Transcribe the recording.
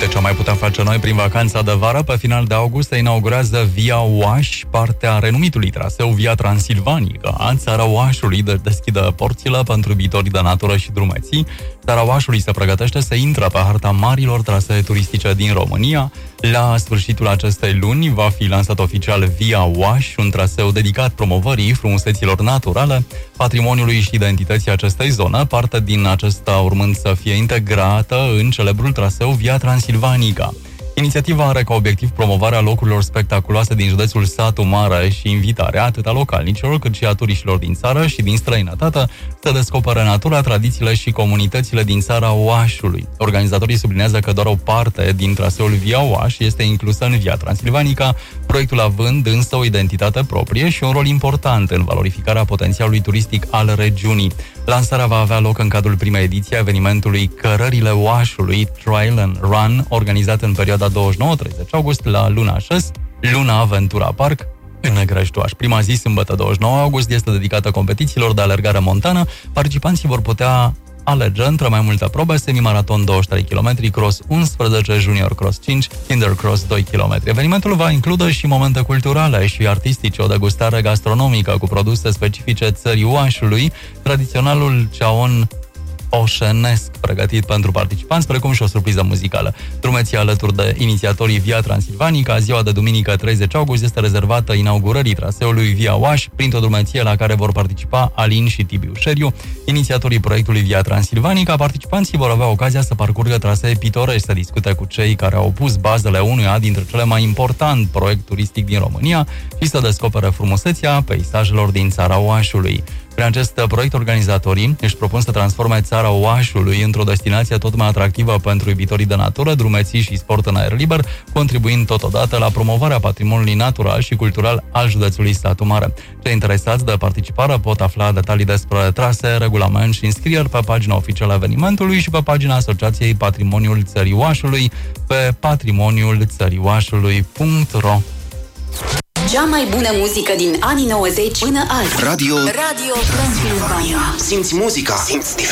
Uite ce am mai putea face noi prin vacanța de vară. Pe final de august se inaugurează Via Oaș, partea renumitului traseu Via Transilvanica. Țara Oașului deschide porțile pentru iubitorii de natură și drumeții. Țara Oașului se pregătește să intre pe harta marilor trasee turistice din România. La sfârșitul acestei luni va fi lansat oficial Via Oaș, un traseu dedicat promovării frumuseților naturale, patrimoniului și identității acestei zone, parte din acesta urmând să fie integrată în celebrul traseu Via Transilvanica. Inițiativa are ca obiectiv promovarea locurilor spectaculoase din județul Satu Mare și invitarea atât a localnicilor cât și a turiștilor din țară și din străinătate să descopere natura, tradițiile și comunitățile din țara Oașului. Organizatorii sublinează că doar o parte din traseul Via Oaș este inclusă în Via Transilvanica, proiectul având însă o identitate proprie și un rol important în valorificarea potențialului turistic al regiunii. Lansarea va avea loc în cadrul primei ediții a evenimentului Cărările Oașului, Trail and Run, organizat în perioada 29-30 august la Luna Șes, Luna Aventura Park, în Negrești-Oaș. Prima zi, sâmbătă 29 august, este dedicată competițiilor de alergare montană. Participanții vor putea alege între mai multe probe: semimaraton 23 km, cross 11, junior cross 5, kinder cross 2 km. Evenimentul va include și momente culturale și artistice, o degustare gastronomică cu produse specifice țării Oașului, tradiționalul ceaon oșenesc pregătit pentru participanți, precum și o surpriză muzicală. Drumeția alături de inițiatorii Via Transilvanica, ziua de duminică 30 august este rezervată inaugurării traseului Via Oaș, printr-o drumeție la care vor participa Alin și Tibiu Șeriu, inițiatorii proiectului Via Transilvanica. Participanții vor avea ocazia să parcurgă trasee pitorești, să discute cu cei care au pus bazele unuia dintre cele mai important proiect turistic din România și să descopere frumusețea peisajelor din țara Oașului. Prin acest proiect, organizatorii își propun să transforme țara Oașului într-o destinație tot mai atractivă pentru iubitorii de natură, drumeții și sport în aer liber, contribuind totodată la promovarea patrimoniului natural și cultural al județului Satu Mare. Cei interesați de participare pot afla detalii despre trase, regulament și înscrieri pe pagina oficială a evenimentului și pe pagina Asociației Patrimoniul Țării Oașului pe patrimoniulțărioașului.ro. Cea mai bună muzică din anii 90 până azi. Radio Transilvania. Simți muzica. Simți